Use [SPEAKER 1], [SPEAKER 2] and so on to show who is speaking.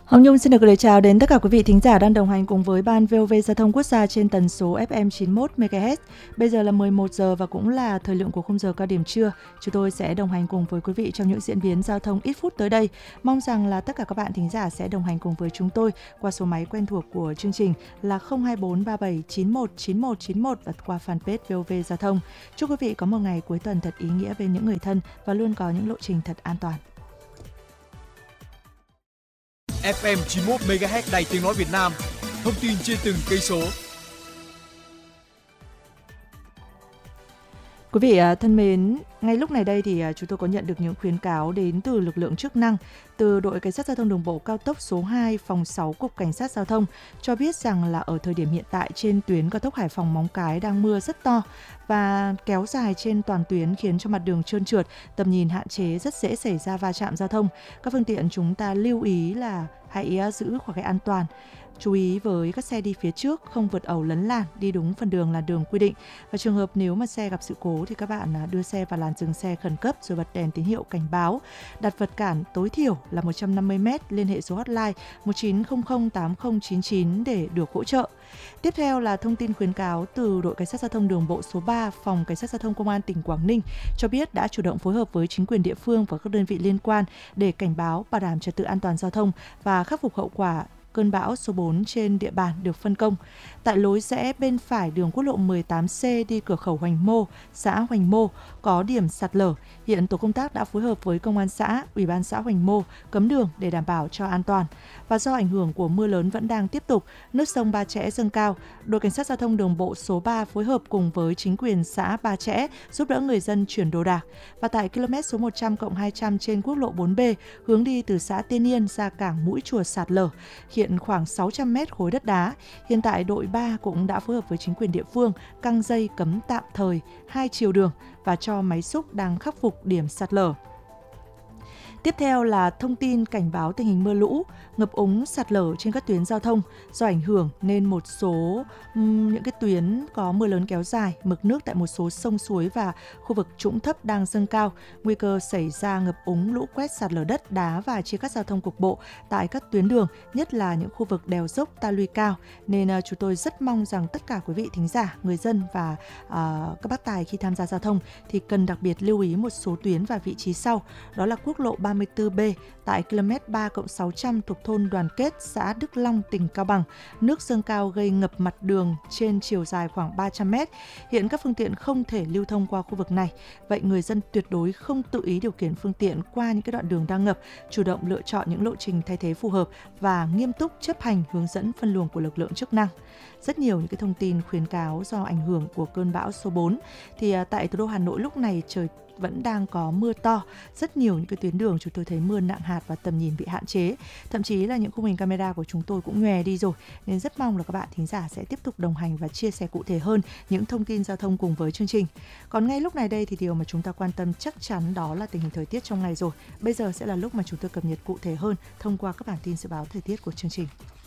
[SPEAKER 1] Hồng Nhung xin được gửi chào đến tất cả quý vị thính giả đang đồng hành cùng với Ban VOV Giao thông Quốc gia trên tần số FM 91 MHz. Bây giờ là 11 giờ và cũng là thời lượng của khung giờ cao điểm trưa. Chúng tôi sẽ đồng hành cùng với quý vị trong những diễn biến giao thông ít phút tới đây. Mong rằng là tất cả các bạn thính giả sẽ đồng hành cùng với chúng tôi qua số máy quen thuộc của chương trình là 024 37 91 91 91 và qua fanpage VOV Giao thông. Chúc quý vị có một ngày cuối tuần thật ý nghĩa bên những người thân và luôn có những lộ trình thật an toàn.
[SPEAKER 2] FM 91 MHz Đài Tiếng nói Việt Nam. Thông tin trên từng cây số.
[SPEAKER 1] Quý vị thân mến, ngay lúc này đây thì chúng tôi có nhận được những khuyến cáo đến từ lực lượng chức năng, từ đội Cảnh sát Giao thông Đường bộ cao tốc số 2, phòng 6, Cục Cảnh sát Giao thông cho biết rằng là ở thời điểm hiện tại trên tuyến cao tốc Hải Phòng - Móng Cái đang mưa rất to và kéo dài trên toàn tuyến khiến cho mặt đường trơn trượt, tầm nhìn hạn chế, rất dễ xảy ra va chạm giao thông. Các phương tiện chúng ta lưu ý là hãy giữ khoảng cách an toàn. Chú ý với các xe đi phía trước không vượt ẩu lấn làn, đi đúng phần đường là đường quy định. Và trường hợp nếu mà xe gặp sự cố thì các bạn đưa xe vào làn dừng xe khẩn cấp rồi bật đèn tín hiệu cảnh báo. Đặt vật cản tối thiểu là 150 m, liên hệ số hotline 1900 8099 để được hỗ trợ. Tiếp theo là thông tin khuyến cáo từ đội Cảnh sát Giao thông Đường bộ số 3, phòng Cảnh sát Giao thông Công an tỉnh Quảng Ninh cho biết đã chủ động phối hợp với chính quyền địa phương và các đơn vị liên quan để cảnh báo, bảo đảm trật tự an toàn giao thông và khắc phục hậu quả cơn bão số 4 trên địa bàn được phân công. Tại lối rẽ bên phải đường quốc lộ 18C đi cửa khẩu Hoành Mô, xã Hoành Mô có điểm sạt lở. Hiện tổ công tác đã phối hợp với công an xã, ủy ban xã Hoành Mô cấm đường để đảm bảo cho an toàn. Và do ảnh hưởng của mưa lớn vẫn đang tiếp tục, nước sông Ba Chẽ dâng cao, đội Cảnh sát Giao thông Đường bộ số 3 phối hợp cùng với chính quyền xã Ba Chẽ giúp đỡ người dân chuyển đồ đạc. Và tại km số 100+200 trên quốc lộ 4B hướng đi từ xã Tiên Yên ra cảng Mũi Chùa sạt lở. Hiện khoảng 600 m khối đất đá. Hiện tại đội 3 cũng đã phối hợp với chính quyền địa phương căng dây cấm tạm thời 2 chiều đường và cho máy xúc đang khắc phục điểm sạt lở. Tiếp theo là thông tin cảnh báo tình hình mưa lũ, ngập úng, sạt lở trên các tuyến giao thông. Do ảnh hưởng nên một số những cái tuyến có mưa lớn kéo dài, mực nước tại một số sông suối và khu vực trũng thấp đang dâng cao, nguy cơ xảy ra ngập úng, lũ quét, sạt lở đất, đá và chia cắt giao thông cục bộ tại các tuyến đường, nhất là những khu vực đèo dốc, ta luy cao. Nên chúng tôi rất mong rằng tất cả quý vị thính giả, người dân và các bác tài khi tham gia giao thông thì cần đặc biệt lưu ý một số tuyến và vị trí sau. Đó là quốc lộ 34B tại km 3+600 thuộc thôn Đoàn Kết, xã Đức Long, tỉnh Cao Bằng. Nước dâng cao gây ngập mặt đường trên chiều dài khoảng 300 m. Hiện các phương tiện không thể lưu thông qua khu vực này. Vậy người dân tuyệt đối không tự ý điều khiển phương tiện qua những cái đoạn đường đang ngập, chủ động lựa chọn những lộ trình thay thế phù hợp và nghiêm túc chấp hành hướng dẫn phân luồng của lực lượng chức năng. Rất nhiều những cái thông tin khuyến cáo do ảnh hưởng của cơn bão số 4 thì tại thủ đô Hà Nội lúc này trời vẫn đang có mưa to, rất nhiều những cái tuyến đường chúng tôi thấy mưa nặng hạt và tầm nhìn bị hạn chế, thậm chí là những khung hình camera của chúng tôi cũng nhòe đi rồi, nên rất mong là các bạn thính giả sẽ tiếp tục đồng hành và chia sẻ cụ thể hơn những thông tin giao thông cùng với chương trình. Còn ngay lúc này đây thì điều mà chúng ta quan tâm chắc chắn đó là tình hình thời tiết trong ngày rồi. Bây giờ sẽ là lúc mà chúng tôi cập nhật cụ thể hơn thông qua các bản tin dự báo thời tiết của chương trình.